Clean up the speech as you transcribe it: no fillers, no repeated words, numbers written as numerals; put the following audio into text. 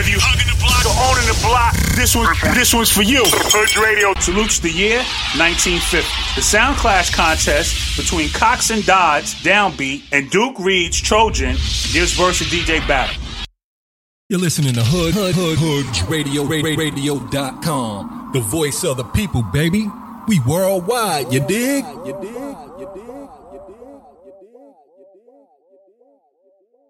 If you hugging the block or owning the block, this one's for you. Hood Radio salutes the year 1950. The Sound Clash contest between Cox and Dodds, Downbeat, and Duke Reed's Trojan gives verse to DJ Battle. You're listening to Hood Radio, radio.com. The voice of the people, baby. We worldwide, you dig?